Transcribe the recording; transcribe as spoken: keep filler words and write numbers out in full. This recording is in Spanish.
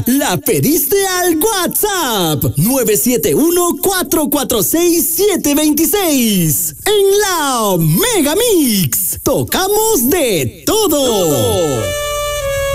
La pediste al WhatsApp nueve siete uno, cuatro cuatro seis, siete dos seis. En la Mega Mix tocamos de todo.